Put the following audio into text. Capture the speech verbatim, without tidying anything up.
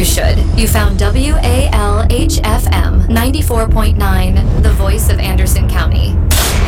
should. You found W A L H F M ninety-four point nine, the voice of Anderson County.